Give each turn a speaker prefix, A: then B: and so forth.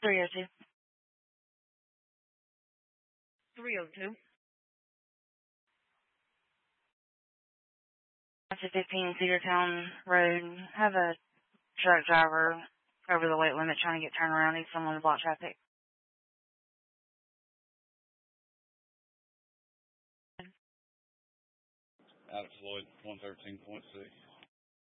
A: 302. 302. That's a 15 Cedartown Road. Have a truck driver over the weight limit trying to get turned around. Needs someone to block traffic.
B: Alex Lloyd, 113.6.